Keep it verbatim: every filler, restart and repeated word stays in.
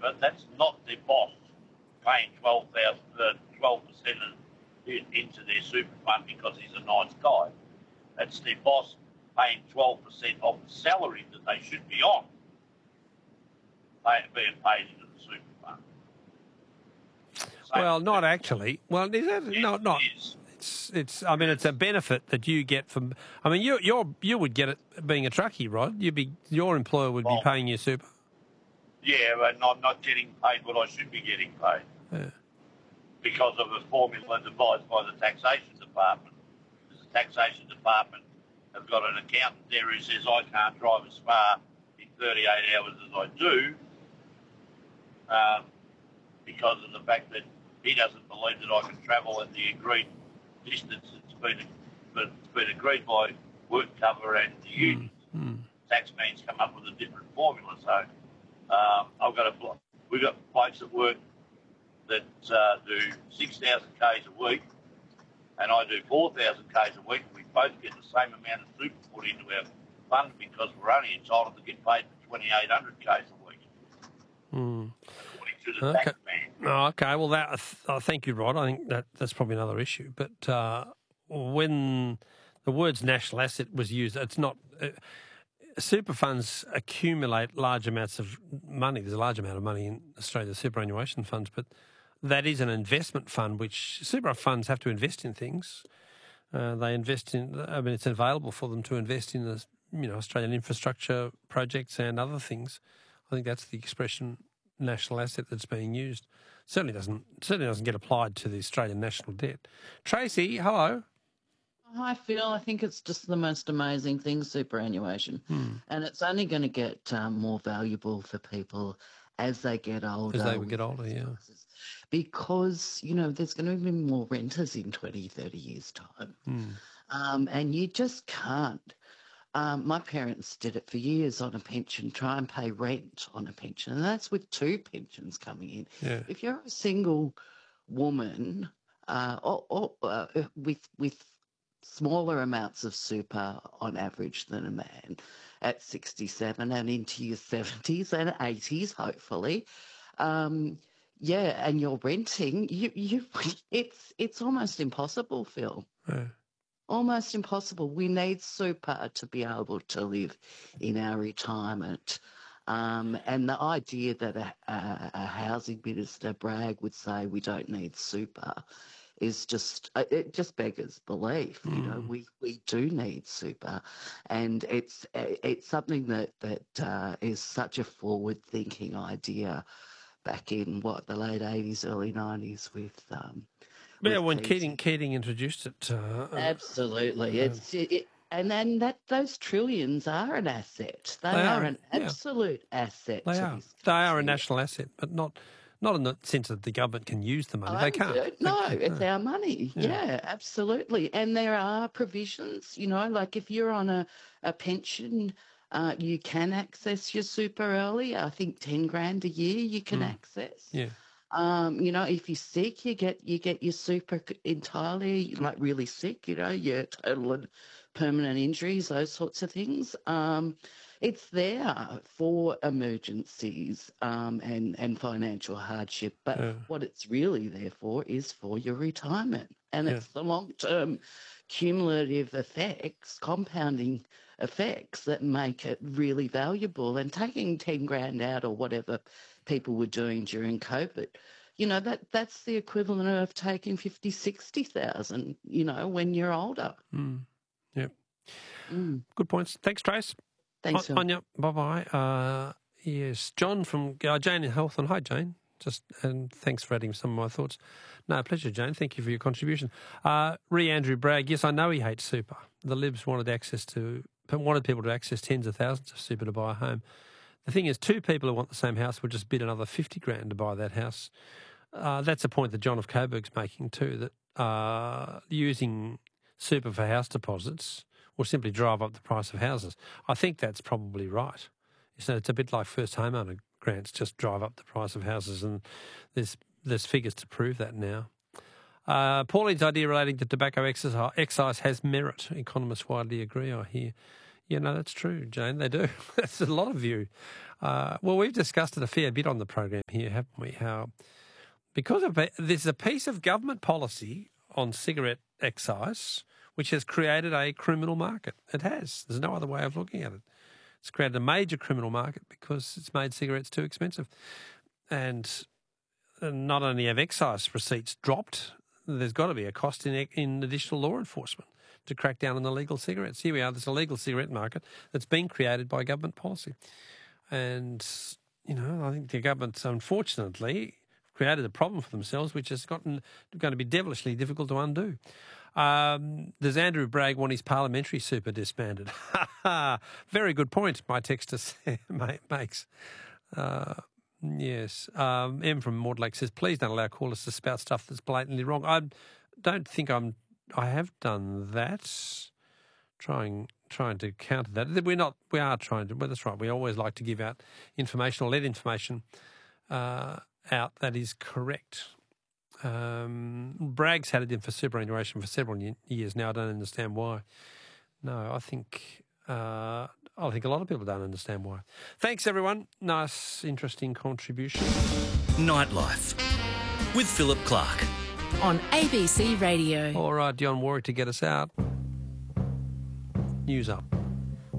super, that's not their boss paying twelve thousand, uh, twelve percent into their super fund because he's a nice guy. It's their boss paying twelve percent of the salary that they should be on, pay, being paid into the super fund. Same Well, not actually. Well, is that yes, not not? It is. It's it's. I mean, it's a benefit that you get from. I mean, you you you would get it being a truckie, Rod. You'd be your employer would Well, be paying you super. Yeah, and I'm not getting paid what I should be getting paid. Yeah. Because of a formula devised by the taxation department. Because the taxation department have got an accountant there who says I can't drive as far in thirty-eight hours as I do, um, because of the fact that he doesn't believe that I can travel at the agreed distance that's been, it's been agreed by work cover and the union. Mm, mm. Taxman's come up with a different formula, so um, I've got a we've got blokes at work that uh, do six thousand k's a week, and I do four thousand k's a week, and we both get the same amount of super put into our fund because we're only entitled to get paid for twenty-eight hundred k's a week. Mm. According to the Okay. tax man. Oh, okay. Well, that uh, thank you, Rod. I think that that's probably another issue. But uh, when the words national asset was used, it's not. Uh, super funds accumulate large amounts of money. There's a large amount of money in Australia, the superannuation funds, but that is an investment fund, which super funds have to invest in things. Uh, they invest in. I mean, it's available for them to invest in the you know Australian infrastructure projects and other things. I think that's the expression national asset that's being used. Certainly doesn't certainly doesn't get applied to the Australian national debt. Tracy, hello. Hi, Phil. I think it's just the most amazing thing, superannuation. Hmm. And it's only going to get um, more valuable for people as they get older. As they would get older, yeah. Because, you know, there's going to be more renters in twenty, thirty years' time. Hmm. Um, and you just can't. Um, my parents did it for years on a pension, try and pay rent on a pension. And that's with two pensions coming in. Yeah. If you're a single woman uh, or, or uh, with with smaller amounts of super on average than a man at sixty-seven and into your seventies and eighties, hopefully. Um, yeah, and you're renting, you, you, it's, it's almost impossible, Phil. Yeah. Almost impossible. We need super to be able to live in our retirement. Um, and the idea that a, a, a housing minister, Bragg, would say we don't need super is just, it just beggars belief. Mm. You know, we, we do need super. And it's it's something that, that uh, is such a forward-thinking idea back in, what, the late eighties, early nineties with... Um, yeah, when Keating, Keating introduced it. Uh, Absolutely. Uh, it's it, And then that those trillions are an asset. They, they are, are an yeah. absolute asset. They to are. This they are a national asset, but not not in the sense that the government can use the money. Oh, they can't. No, they can't. it's no. our money. Yeah. yeah, absolutely. And there are provisions, you know, like if you're on a, a pension, uh, you can access your super early. I think ten grand a year you can mm. access. Yeah. Um, you know, if you're sick, you get you get your super entirely, like really sick, you know, your total and permanent injuries, those sorts of things. Um, it's there for emergencies um, and, and financial hardship, but yeah. what it's really there for is for your retirement. And yeah. it's the long-term cumulative effects, compounding effects that make it really valuable. And taking ten grand out or whatever people were doing during COVID, you know, that that's the equivalent of taking fifty, sixty thousand, you know, when you're older. Mm. Yep. Mm. Good points. Thanks, Trace. Thanks, Phil. Anya, bye-bye. Uh, yes, John from uh, Jane in Health. And hi, Jane. Just and thanks for adding some of my thoughts. No, pleasure, Jane. Thank you for your contribution. Uh, Re Andrew Bragg. Yes, I know he hates super. The Libs wanted access to wanted people to access tens of thousands of super to buy a home. The thing is, two people who want the same house would just bid another fifty grand to buy that house. Uh, that's a point that John of Coburg's making too, that uh, using super for house deposits will simply drive up the price of houses. I think that's probably right. So it's a bit like first homeowner grants, just drive up the price of houses, and there's there's figures to prove that now. Uh, Pauline's idea relating to tobacco excise has merit. Economists widely agree, I hear. Yeah, no, that's true, Jane. They do. That's a lot of you. Uh, well, we've discussed it a fair bit on the program here, haven't we? How because of a, there's a piece of government policy on cigarette excise which has created a criminal market. It has. There's no other way of looking at it. It's created a major criminal market because it's made cigarettes too expensive. And not only have excise receipts dropped, there's got to be a cost in, in additional law enforcement to crack down on the legal cigarettes. Here we are, there's a legal cigarette market that's been created by government policy. And, you know, I think the government's unfortunately created a problem for themselves which has gotten going to be devilishly difficult to undo. Um, does Andrew Bragg want his parliamentary super disbanded? Very good point, my texter makes. Uh, yes. Um, M from Mortlake says, please don't allow callers to spout stuff that's blatantly wrong. I don't think I'm, I have done that. Trying trying to counter that. We're not, we are trying to, well, that's right. We always like to give out information or let information uh, out that is correct. Um, Bragg's had it in for superannuation for several years now. I don't understand why. No, I think uh, I think a lot of people don't understand why. Thanks, everyone. Nice, interesting contribution. Nightlife with Philip Clark on A B C Radio. All right, Dionne Warwick to get us out. News up.